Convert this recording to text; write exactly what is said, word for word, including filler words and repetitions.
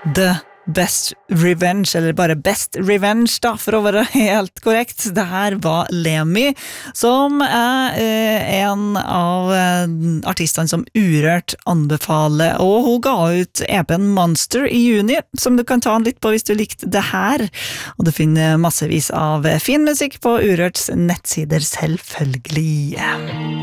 The Best Revenge, eller bare Best Revenge da, for å være helt korrekt. Det her var Lemmy, som er eh, en av eh, artistene som Urørt anbefaler, og hun ga ut E P-en Monster i juni, som du kan ta litt på hvis du likte det her. Og du finner massevis av fin musikk på Urørts nettsider, selvfølgelig.